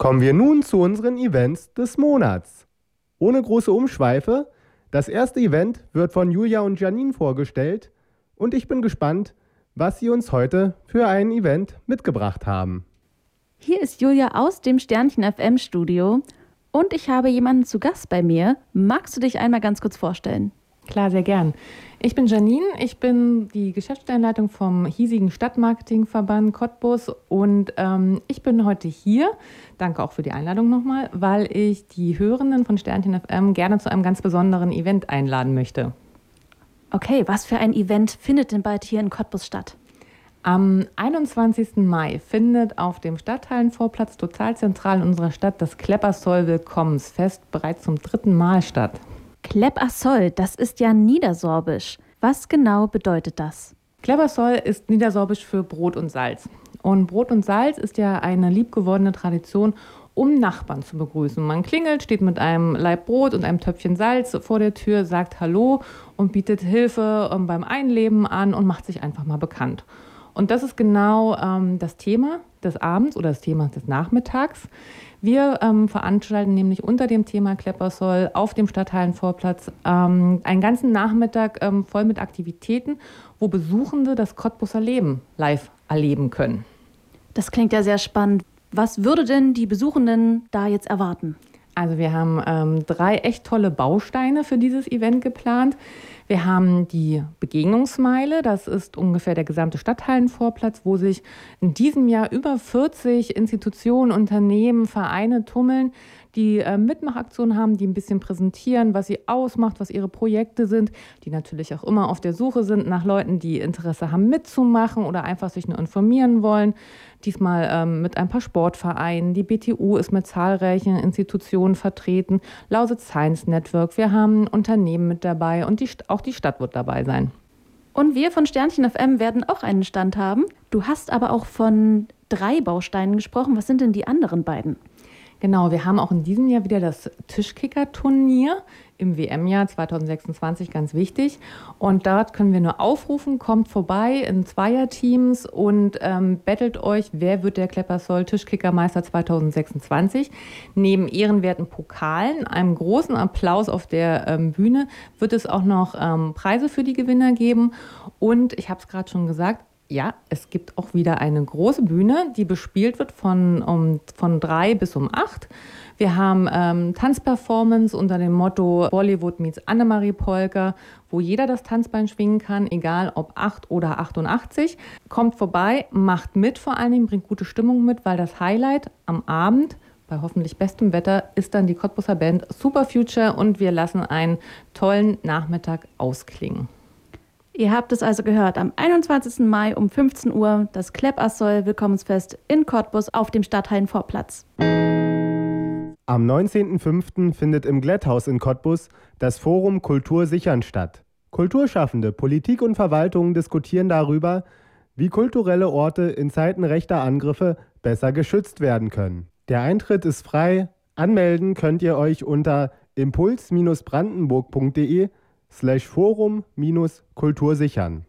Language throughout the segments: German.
Kommen wir nun zu unseren Events des Monats. Ohne große Umschweife, das erste Event wird von Julia und Janine vorgestellt und ich bin gespannt, was sie uns heute für ein Event mitgebracht haben. Hier ist Julia aus dem Sternchen FM Studio und ich habe jemanden zu Gast bei mir. Magst du dich einmal ganz kurz vorstellen? Klar, sehr gern. Ich bin Janine, ich bin die Geschäftsstellenleitung vom hiesigen Stadtmarketingverband Cottbus und ich bin heute hier, danke auch für die Einladung nochmal, weil ich die Hörenden von Sternchen FM gerne zu einem ganz besonderen Event einladen möchte. Okay, was für ein Event findet denn bald hier in Cottbus statt? Am 21. Mai findet auf dem Stadthallenvorplatz total zentral in unserer Stadt das Kleppersoll-Willkommensfest bereits zum 3. Mal statt. Kleppersoll, das ist ja Niedersorbisch. Was genau bedeutet das? Kleppersoll ist Niedersorbisch für Brot und Salz. Und Brot und Salz ist ja eine liebgewordene Tradition, um Nachbarn zu begrüßen. Man klingelt, steht mit einem Laib Brot und einem Töpfchen Salz vor der Tür, sagt Hallo und bietet Hilfe beim Einleben an und macht sich einfach mal bekannt. Und das ist genau das Thema des Abends oder das Thema des Nachmittags. Wir veranstalten nämlich unter dem Thema Kleppersoll auf dem Stadthallenvorplatz einen ganzen Nachmittag voll mit Aktivitäten, wo Besuchende das Cottbuser Leben live erleben können. Das klingt ja sehr spannend. Was würde denn die Besuchenden da jetzt erwarten? Also wir haben 3 echt tolle Bausteine für dieses Event geplant. Wir haben die Begegnungsmeile, das ist ungefähr der gesamte Stadthallenvorplatz, wo sich in diesem Jahr über 40 Institutionen, Unternehmen, Vereine tummeln, die Mitmachaktionen haben, die ein bisschen präsentieren, was sie ausmacht, was ihre Projekte sind, die natürlich auch immer auf der Suche sind nach Leuten, die Interesse haben mitzumachen oder einfach sich nur informieren wollen. Diesmal mit ein paar Sportvereinen. Die BTU ist mit zahlreichen Institutionen vertreten. Lausitz Science Network. Wir haben Unternehmen mit dabei und auch die Stadt wird dabei sein. Und wir von Sternchen FM werden auch einen Stand haben. Du hast aber auch von 3 Bausteinen gesprochen. Was sind denn die anderen beiden? Genau, wir haben auch in diesem Jahr wieder das Tischkicker-Turnier im WM-Jahr 2026, ganz wichtig. Und dort können wir nur aufrufen, kommt vorbei in Zweierteams und battelt euch, wer wird der Kleppersoll Tischkickermeister 2026. Neben ehrenwerten Pokalen, einem großen Applaus auf der Bühne, wird es auch noch Preise für die Gewinner geben. Und ich habe es gerade schon gesagt, ja, es gibt auch wieder eine große Bühne, die bespielt wird von 3 bis um 8. Wir haben Tanzperformance unter dem Motto Bollywood meets Annemarie Polka, wo jeder das Tanzbein schwingen kann, egal ob 8 oder 88. Kommt vorbei, macht mit vor allen Dingen, bringt gute Stimmung mit, weil das Highlight am Abend bei hoffentlich bestem Wetter ist dann die Cottbuser Band Super Future und wir lassen einen tollen Nachmittag ausklingen. Ihr habt es also gehört, am 21. Mai um 15 Uhr das Kleppersoll Willkommensfest in Cottbus auf dem Stadthallenvorplatz. Am 19.05. findet im Glätthaus in Cottbus das Forum Kultur sichern statt. Kulturschaffende, Politik und Verwaltung diskutieren darüber, wie kulturelle Orte in Zeiten rechter Angriffe besser geschützt werden können. Der Eintritt ist frei. Anmelden könnt ihr euch unter impuls-brandenburg.de/forum-kultur sichern.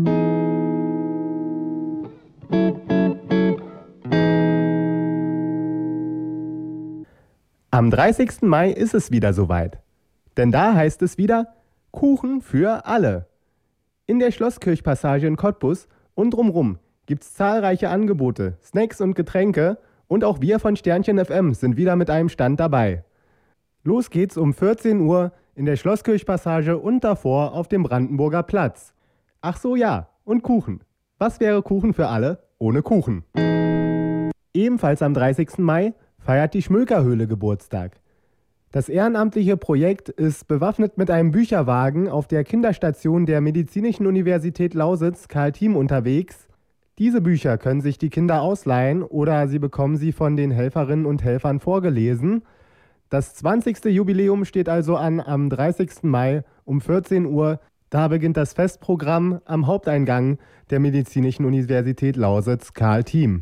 Am 30. Mai ist es wieder soweit. Denn da heißt es wieder Kuchen für alle. In der Schlosskirchpassage in Cottbus und drumrum gibt es zahlreiche Angebote, Snacks und Getränke und auch wir von Sternchen FM sind wieder mit einem Stand dabei. Los geht's um 14 Uhr in der Schlosskirchpassage und davor auf dem Brandenburger Platz. Ach so, ja, und Kuchen. Was wäre Kuchen für alle ohne Kuchen? Ebenfalls am 30. Mai feiert die Schmökerhöhle Geburtstag. Das ehrenamtliche Projekt ist bewaffnet mit einem Bücherwagen auf der Kinderstation der Medizinischen Universität Lausitz Karl Thiem unterwegs. Diese Bücher können sich die Kinder ausleihen oder sie bekommen sie von den Helferinnen und Helfern vorgelesen. Das 20. Jubiläum steht also an am 30. Mai um 14 Uhr. Da beginnt das Festprogramm am Haupteingang der Medizinischen Universität Lausitz Karl Thiem.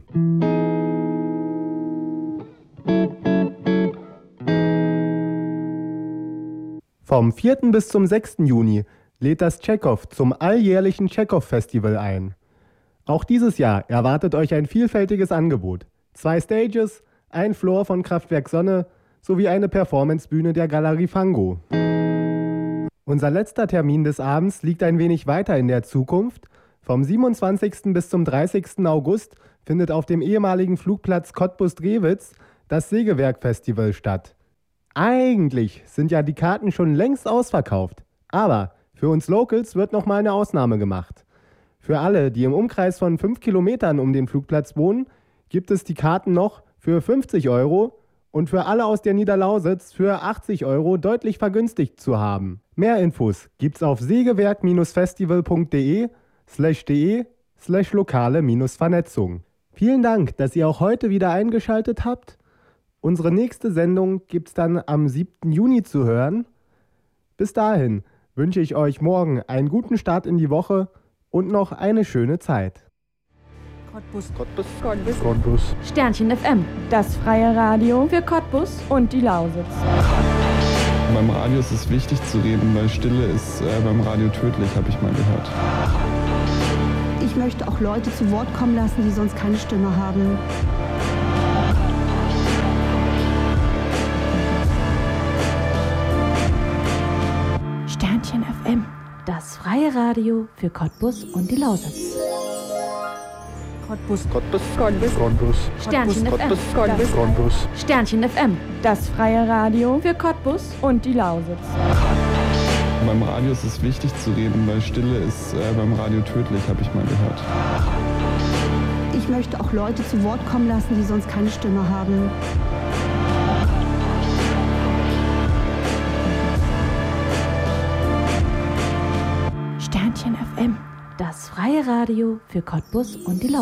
Vom 4. bis zum 6. Juni lädt das Tschechow zum alljährlichen Tschechow-Festival ein. Auch dieses Jahr erwartet euch ein vielfältiges Angebot. 2 Stages, ein Floor von Kraftwerk Sonne sowie eine Performancebühne der Galerie Fango. Unser letzter Termin des Abends liegt ein wenig weiter in der Zukunft. Vom 27. bis zum 30. August findet auf dem ehemaligen Flugplatz Cottbus-Drewitz das Sägewerk-Festival statt. Eigentlich sind ja die Karten schon längst ausverkauft, aber für uns Locals wird nochmal eine Ausnahme gemacht. Für alle, die im Umkreis von 5 Kilometern um den Flugplatz wohnen, gibt es die Karten noch für 50 € und für alle aus der Niederlausitz für 80 € deutlich vergünstigt zu haben. Mehr Infos gibt's auf sägewerk-festival.de/lokale-Vernetzung. Vielen Dank, dass ihr auch heute wieder eingeschaltet habt. Unsere nächste Sendung gibt's dann am 7. Juni zu hören. Bis dahin wünsche ich euch morgen einen guten Start in die Woche und noch eine schöne Zeit. Cottbus. Sternchen FM. Das freie Radio für Cottbus und die Lausitz. Beim Radio ist es wichtig zu reden, weil Stille ist beim Radio tödlich, habe ich mal gehört. Ich möchte auch Leute zu Wort kommen lassen, die sonst keine Stimme haben. Sternchen FM. Das freie Radio für Cottbus und die Lausitz. Cottbus. Sternchen FM. Sternchen FM. Das freie Radio für Cottbus und die Lausitz. Beim Radio ist es wichtig zu reden, weil Stille ist beim Radio tödlich, habe ich mal gehört. Ich möchte auch Leute zu Wort kommen lassen, die sonst keine Stimme haben. Sternchen FM. Das freie Radio für Cottbus und die Lausitz.